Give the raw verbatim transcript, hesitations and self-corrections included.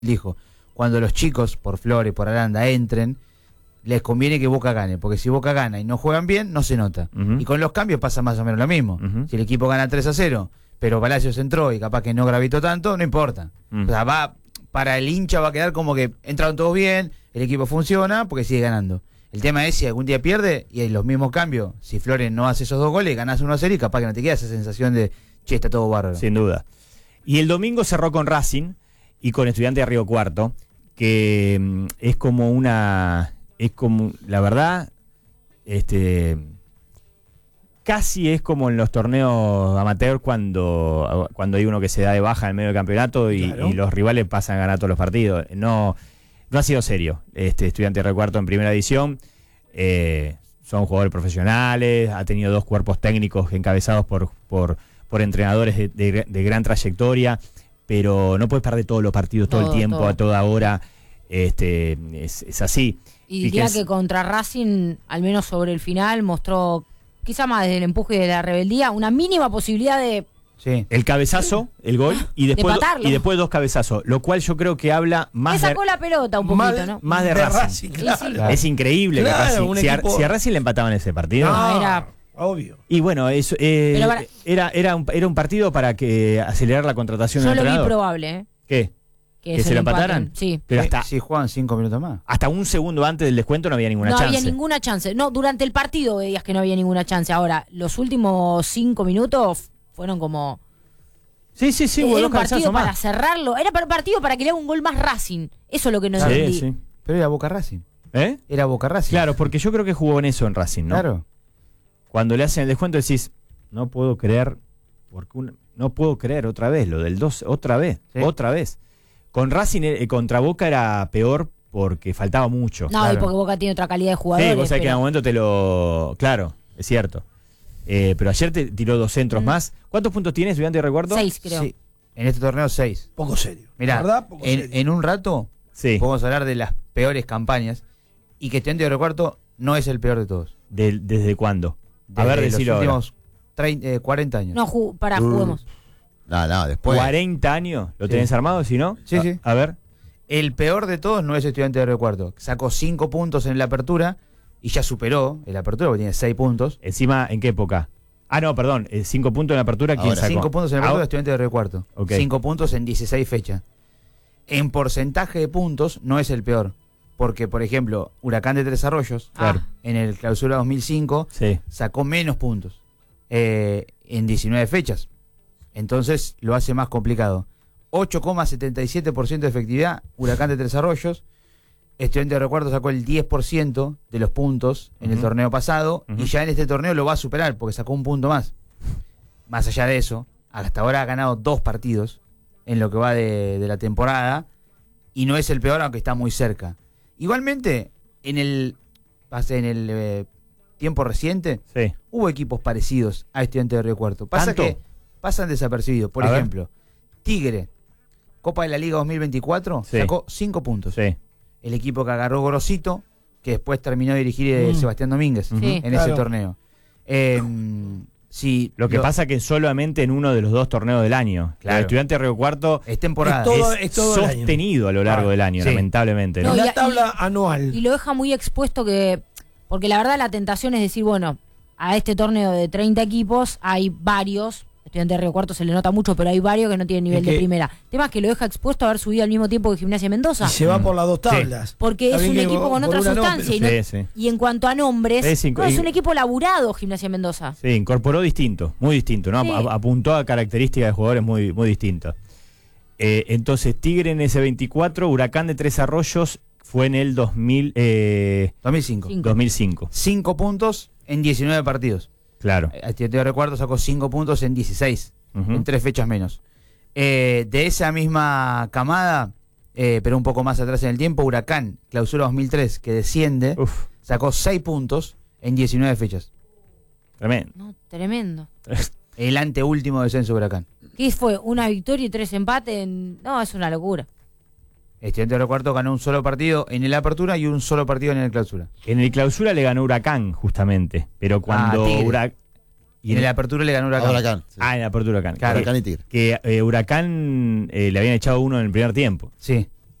dijo, cuando los chicos, por Flores, por Aranda, entren, les conviene que Boca gane, porque si Boca gana y no juegan bien, no se nota. Uh-huh. Y con los cambios pasa más o menos lo mismo. Uh-huh. Si el equipo gana tres a cero, pero Palacios entró y capaz que no gravitó tanto, no importa. Uh-huh. O sea, va, para el hincha va a quedar como que entraron todos bien, el equipo funciona, porque sigue ganando. El tema es si algún día pierde y hay los mismos cambios, si Flores no hace esos dos goles, ganás uno a cero y capaz que no te queda esa sensación de, che, está todo bárbaro. Sin duda. Y el domingo cerró con Racing y con Estudiantes de Río Cuarto, que mm, es como una, es como, la verdad, este, casi es como en los torneos amateur cuando, cuando hay uno que se da de baja en el medio del campeonato y, claro. y los rivales pasan a ganar todos los partidos. No, no ha sido serio. Este Estudiantes de Río Cuarto en primera división, eh, son jugadores profesionales, ha tenido dos cuerpos técnicos encabezados por, por, por entrenadores de, de, de gran trayectoria, pero no puedes perder todos los partidos todo, todo el tiempo, todo. A toda hora. Este, es, es así. Y diría que contra Racing, al menos sobre el final, mostró, quizá más desde el empuje y de la rebeldía, una mínima posibilidad de... Sí. El cabezazo, el gol, y después, de y después dos cabezazos, lo cual yo creo que habla más de... sacó la pelota un poquito, más, ¿no? Más de, de Racing. Racing claro. Es increíble claro, que Racing, si, equipo... a, si a Racing le empataban ese partido... No, era... Obvio. Y bueno, eso, eh, para... era, era, un, era un partido para que acelerar la contratación del entrenador. Yo lo vi probable, ¿eh? ¿Qué? Que, ¿Que se, se lo empataran? Sí. Pero hasta, sí, juegan cinco minutos más. Hasta un segundo antes del descuento no había ninguna no chance. No había ninguna chance. No, durante el partido veías que no había ninguna chance. Ahora, los últimos cinco minutos fueron como... Sí, sí, sí. Eh, hubo era dos un partido más. para cerrarlo. Era un partido para que le haga un gol más Racing. Eso es lo que no entendí. Sí, sí. Pero era Boca Racing. ¿Eh? Era Boca Racing. Claro, porque yo creo que jugó en eso en Racing, ¿no? Claro. Cuando le hacen el descuento decís, no puedo creer, porque una, no puedo creer otra vez, lo del dos, otra vez, sí. otra vez. Con Racing eh, contra Boca era peor porque faltaba mucho. No, claro. Y porque Boca tiene otra calidad de jugadores. Sí, vos sabés pero... que en algún momento te lo... Claro, es cierto. Eh, pero ayer te tiró dos centros mm. más. ¿Cuántos puntos tienes, Estudiante de Recuerdo? Seis, creo. Sí. En este torneo, seis. Poco serio. Mirá, ¿verdad? Poco en, serio. en un rato sí. podemos hablar de las peores campañas y que Estudiante de Recuerdo no es el peor de todos. ¿De, ¿Desde cuándo? Desde A ver, decilo los últimos treinta, eh, cuarenta años. No, ju para, uh. juguemos. No, no, después. ¿cuarenta años? ¿Lo sí. tenés armado, si no? Sí, a, sí. A ver. El peor de todos no es Estudiante de Río Cuarto. Sacó cinco puntos en la apertura y ya superó el apertura porque tiene seis puntos. Encima, ¿en qué época? Ah, no, perdón. cinco puntos en la apertura, ¿quién Ahora, sacó? cinco puntos en la apertura, Estudiante de Río Cuarto. Okay. cinco puntos en dieciséis fechas. En porcentaje de puntos no es el peor. Porque, por ejemplo, Huracán de Tres Arroyos, ah. en el clausura dos mil cinco, sí. sacó menos puntos eh, en diecinueve fechas. Entonces lo hace más complicado. ocho coma setenta y siete por ciento de efectividad, Huracán de Tres Arroyos. Estudiante de Recuerdo sacó el diez por ciento de los puntos en uh-huh. el torneo pasado uh-huh. y ya en este torneo lo va a superar porque sacó un punto más. Más allá de eso, hasta ahora ha ganado dos partidos en lo que va de, de la temporada y no es el peor, aunque está muy cerca. Igualmente, en el, en el eh, tiempo reciente, sí. hubo equipos parecidos a Estudiante de Río Cuarto. Pasa ¿Tanto? que pasan desapercibidos. Por a ejemplo, ver. Tigre, Copa de la Liga dos mil veinticuatro, sí. sacó cinco puntos. Sí. El equipo que agarró Gorosito, que después terminó de dirigir eh, mm. Sebastián Domínguez sí. en claro. ese torneo. Eh, sí, lo que lo, pasa que solamente en uno de los dos torneos del año. Claro. El Estudiante de Río Cuarto es temporada. Es, todo, es, es todo sostenido a lo largo ah, del año, sí. lamentablemente. No, ¿no? la tabla y, anual. Y lo deja muy expuesto que... Porque la verdad la tentación es decir, bueno, a este torneo de treinta equipos hay varios... Estudiante de Río Cuarto se le nota mucho, pero hay varios que no tienen nivel que, de primera. El tema es que lo deja expuesto a haber subido al mismo tiempo que Gimnasia Mendoza. Y se va por las dos tablas. Sí. Porque es un equipo con otra sustancia. No, y, no, sí, sí. y en cuanto a nombres, es, no, es un equipo laburado Gimnasia Mendoza. Sí, incorporó distinto, muy distinto, ¿no? Sí. A, apuntó a características de jugadores muy, muy distintas. Eh, entonces, Tigre en ese veinticuatro, Huracán de Tres Arroyos fue en el dos mil, eh, dos mil cinco. dos mil cinco. Cinco puntos en diecinueve partidos. Claro. Estudiante de Río Cuarto sacó cinco puntos en dieciséis. Uh-huh. En tres fechas menos. Eh, de esa misma camada, eh, pero un poco más atrás en el tiempo, Huracán, clausura dos mil tres, que desciende, Uf. sacó seis puntos en diecinueve fechas. Tremendo. No, tremendo. El anteúltimo descenso de Huracán. ¿Qué fue? ¿Una victoria y tres empates? En... No, es una locura. Estudiante de Río Cuarto ganó un solo partido en el apertura y un solo partido en el clausura. En el clausura le ganó Huracán, justamente. Pero cuando ah, Huracán. Y en el apertura le ganó Huracán. Ah, Huracán sí. ah en el apertura Huracán. Claro. Huracán y Tigre. Que eh, Huracán eh, le habían echado uno en el primer tiempo. Sí.